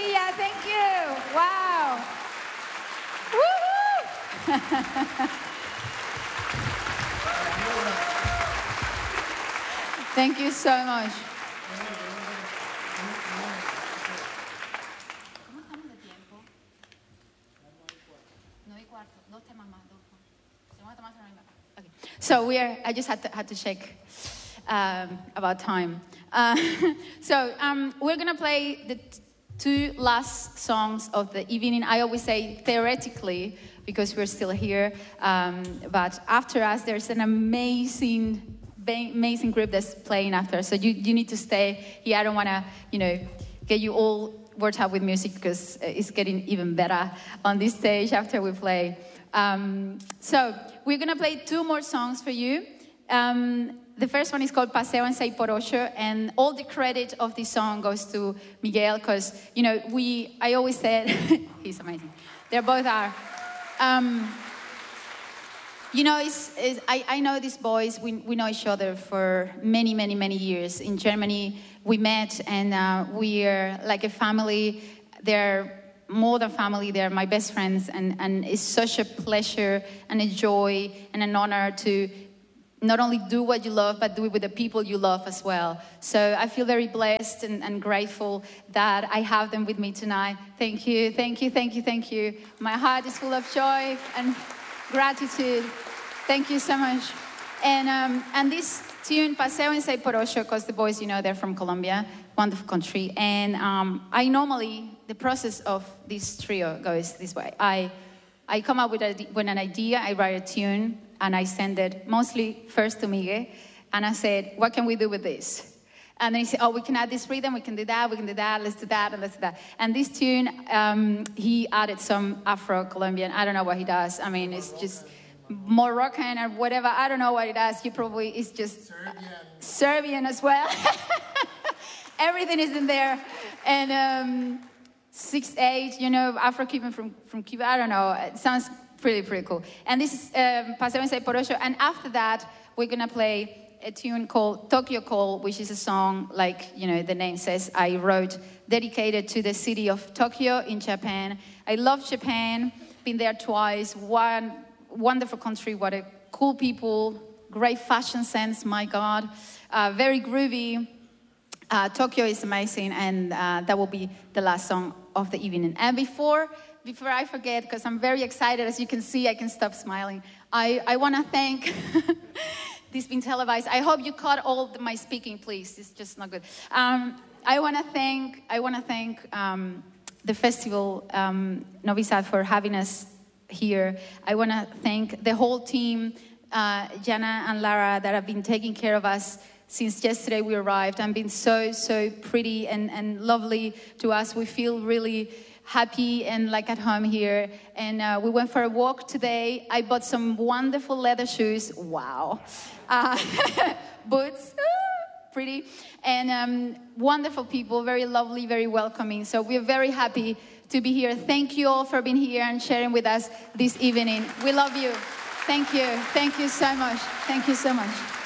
Sevilla. Thank you. Wow. Woohoo! Thank you so much. So I just had to check about time. We're gonna play the two last songs of the evening. I always say theoretically because we're still here, but after us there's an amazing group that's playing after. So you need to stay here. I don't wanna, get you all worked up with music because it's getting even better on this stage after we play. So we're gonna play two more songs for you. The first one is called Paseo en 6x8, and all the credit of this song goes to Miguel because, I always said, he's amazing. They both are. I know these boys, we know each other for many, many, many years. In Germany, we met and we're like a family. They're more than family, they're my best friends, and it's such a pleasure and a joy and an honor to not only do what you love, but do it with the people you love as well. So I feel very blessed and grateful that I have them with me tonight. Thank you, thank you, thank you, thank you. My heart is full of joy and gratitude. Thank you so much. And this tune, Paseo en 6x8, because the boys, they're from Colombia, wonderful country. And the process of this trio goes this way. I come up with an idea, I write a tune, and I send it mostly first to Miguel, and I said, what can we do with this? And then he said, we can add this rhythm, we can do that, let's do that, and let's do that. And this tune, he added some Afro-Colombian, I don't know what he does. I mean, it's just Moroccan or whatever, I don't know what he does. He probably is just Serbian as well. Everything is in there. And 6/8, Afro-Cuban from Cuba, I don't know. It sounds pretty cool. And this is Paseo en 6x8. And after that, we're going to play a tune called Tokyo Call, which is a song, like, the name says, I wrote, dedicated to the city of Tokyo in Japan. I love Japan, been there twice, one wonderful country, what a cool people, great fashion sense, my God, very groovy. Tokyo is amazing, and that will be the last song of the evening. And before I forget, because I'm very excited, as you can see, I can stop smiling. I want to thank, this being televised, I hope you caught all my speaking, please. It's just not good. I want to thank the festival, Novi Sad, for having us here. I want to thank the whole team, Jana and Lara, that have been taking care of us since yesterday we arrived, and been so pretty and lovely to us. We feel really happy and like at home here. And we went for a walk today. I bought some wonderful leather shoes. Wow. Boots. Pretty. And wonderful people, very lovely, very welcoming. So we're very happy to be here. Thank you all for being here and sharing with us this evening. We love you. Thank you. Thank you so much. Thank you so much.